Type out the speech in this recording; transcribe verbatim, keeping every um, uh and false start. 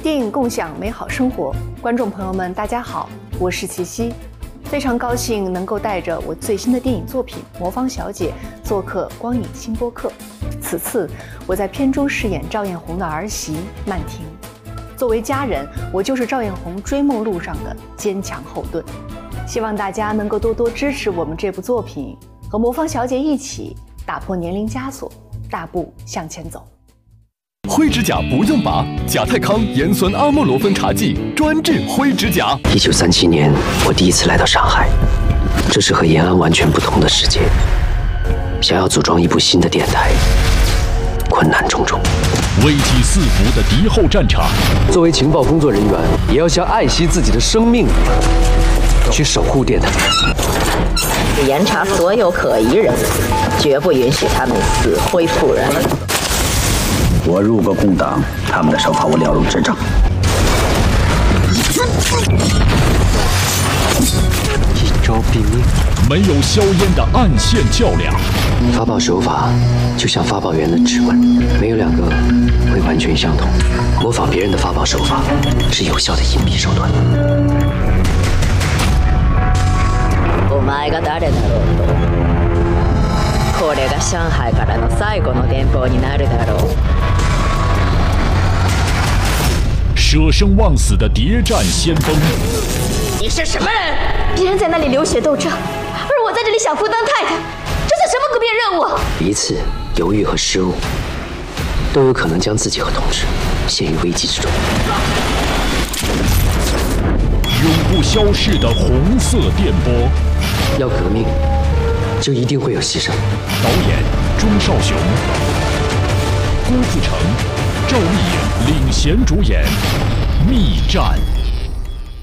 电影共享美好生活，观众朋友们，大家好，我是齐溪，非常高兴能够带着我最新的电影作品《魔方小姐》做客光影新播客。此次我在片中饰演赵艳红的儿媳曼婷，作为家人，我就是赵艳红追梦路上的坚强后盾。希望大家能够多多支持我们这部作品，和魔方小姐一起打破年龄枷锁，大步向前走。 灰指甲不用拔，甲泰康盐酸阿莫罗芬茶剂专治灰指甲。 一九三七年，我第一次来到上海，这是和延安完全不同的世界。想要组装一部新的电台，困难重重。 危机四伏的敌后战场， 作为情报工作人员，也要像爱惜自己的生命去守护电台。 严查所有可疑人，绝不允许他们死灰复燃。 我入过共党，他们的手法我了如指掌。 一招毙命。 没有硝烟的暗线较量。 发报手法就像发报员的指纹，没有两个会完全相同。模仿别人的发报手法是有效的隐蔽手段。 お前が誰だろうと、これが上海からの最後の電報になるだろう。 舍生忘死的谍战先锋。 你是什么人？ 别人在那里流血斗争，而我在这里享福当太太，这算什么革命任务？ 一次犹豫和失误，都有可能将自己和同志陷于危机之中。 永不消逝的红色电波。 要革命，就一定会有牺牲。 导演钟少雄，郭富城、赵丽颖领衔主演，《密战》。